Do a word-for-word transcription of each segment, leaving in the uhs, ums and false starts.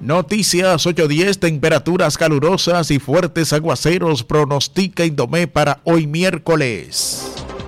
Noticias ocho diez, temperaturas calurosas y fuertes aguaceros pronostica Indomé para hoy miércoles.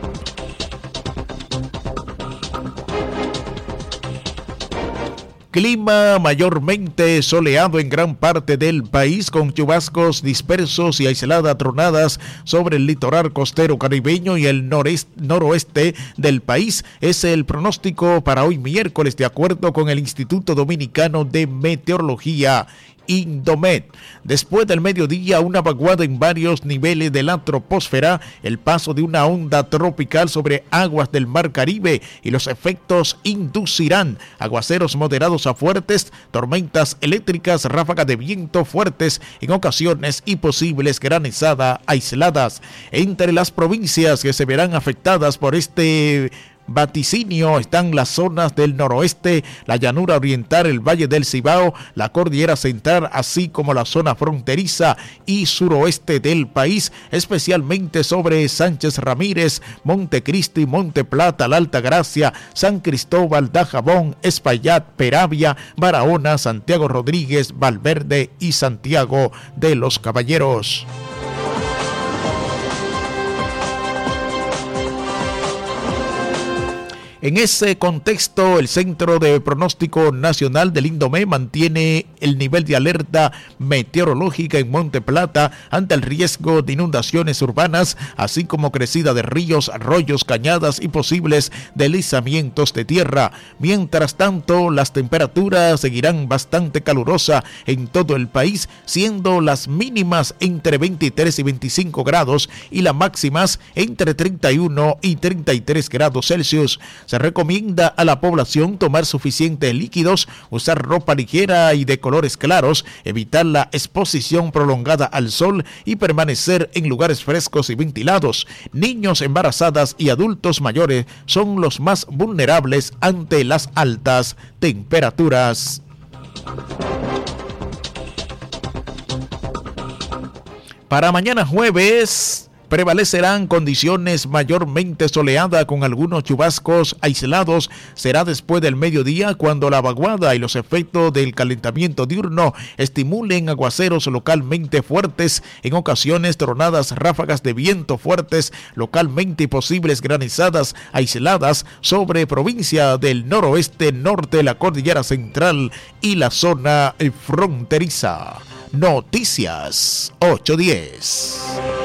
Clima mayormente soleado en gran parte del país, con chubascos dispersos y aisladas tronadas sobre el litoral costero caribeño y el noreste, noroeste del país. Es el pronóstico para hoy miércoles, de acuerdo con el Instituto Dominicano de Meteorología, Indomet. Después del mediodía, una vaguada en varios niveles de la troposfera, el paso de una onda tropical sobre aguas del Mar Caribe y los efectos inducirán aguaceros moderados a fuertes, tormentas eléctricas, ráfagas de viento fuertes en ocasiones y posibles granizadas aisladas. Entre las provincias que se verán afectadas por este vaticinio están las zonas del noroeste, la llanura oriental, el valle del Cibao, la cordillera central, así como la zona fronteriza y suroeste del país, especialmente sobre Sánchez Ramírez, Montecristi, Monte Plata, La Altagracia, San Cristóbal, Dajabón, Espaillat, Peravia, Barahona, Santiago Rodríguez, Valverde y Santiago de los Caballeros. En ese contexto, el Centro de Pronóstico Nacional del Indomé mantiene el nivel de alerta meteorológica en Monte Plata ante el riesgo de inundaciones urbanas, así como crecida de ríos, arroyos, cañadas y posibles deslizamientos de tierra. Mientras tanto, las temperaturas seguirán bastante calurosas en todo el país, siendo las mínimas entre veintitrés y veinticinco grados y las máximas entre treinta y uno y treinta y tres grados Celsius. Se recomienda a la población tomar suficientes líquidos, usar ropa ligera y de colores claros, evitar la exposición prolongada al sol y permanecer en lugares frescos y ventilados. Niños, embarazadas y adultos mayores son los más vulnerables ante las altas temperaturas. Para mañana jueves prevalecerán condiciones mayormente soleadas con algunos chubascos aislados. Será después del mediodía cuando la vaguada y los efectos del calentamiento diurno estimulen aguaceros localmente fuertes, en ocasiones tronadas, ráfagas de viento fuertes localmente y posibles granizadas aisladas sobre provincia del noroeste, norte, la cordillera central y la zona fronteriza. Noticias ocho diez.